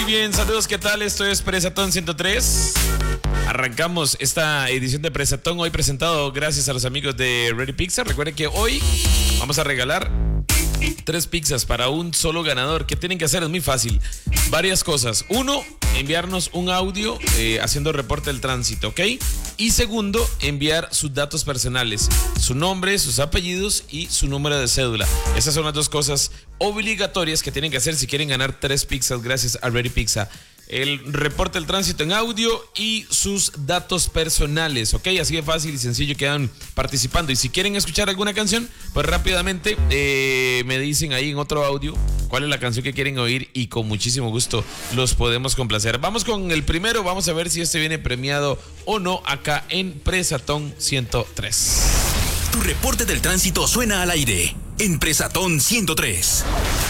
Muy bien, saludos, ¿qué tal? Esto es Presatón 103. Arrancamos esta edición de Presatón, hoy presentado gracias a los amigos de Ready Pizza. Recuerden que hoy vamos a regalar 3 pizzas para un solo ganador. ¿Qué tienen que hacer? Es muy fácil. Varias cosas. Uno, enviarnos un audio haciendo reporte del tránsito, ¿ok? Y segundo, enviar sus datos personales, su nombre, sus apellidos y su número de cédula. Esas son las 2 cosas obligatorias que tienen que hacer si quieren ganar 3 pizzas gracias a Ready Pizza. El reporte del tránsito en audio y sus datos personales, ¿ok? Así de fácil y sencillo quedan participando. Y si quieren escuchar alguna canción, pues rápidamente me dicen ahí en otro audio cuál es la canción que quieren oír y con muchísimo gusto los podemos complacer. Vamos con el primero, vamos a ver si este viene premiado o no acá en Presatón 103. Tu reporte del tránsito suena al aire en Presatón 103.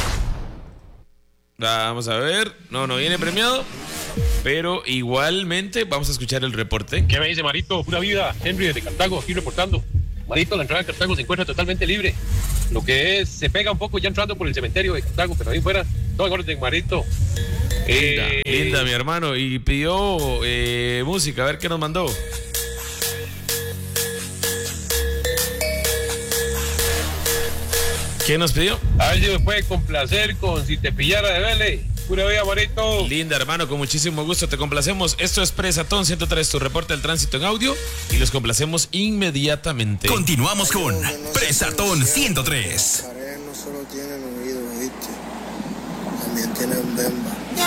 Vamos a ver, no viene premiado, pero igualmente vamos a escuchar el reporte. ¿Qué me dice Marito? Pura vida, Henry desde Cartago, aquí reportando. Marito, la entrada de Cartago se encuentra totalmente libre. Lo que es, se pega un poco ya entrando por el cementerio de Cartago, pero ahí fuera, todo en orden, Marito. Linda, mi hermano, y pidió música, a ver qué nos mandó. ¿Qué nos pidió? A ver si me puede complacer con Si te pillara de Vele. Pura vida, Marito. Linda, hermano, con muchísimo gusto te complacemos. Esto es Presatón 103, tu reporte del tránsito en audio, y los complacemos inmediatamente. Continuamos con Presatón 103. No solo tienen oídos, ¿viste? También tienen bemba.